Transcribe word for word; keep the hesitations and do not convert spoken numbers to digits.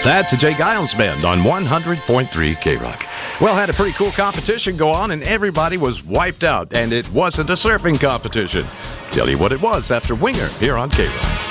That's the Jay Giles Band on one hundred point three K-Rock. Well, had a pretty cool competition go on, and everybody was wiped out, and it wasn't a surfing competition. Tell you what it was after Winger here on K-Rock.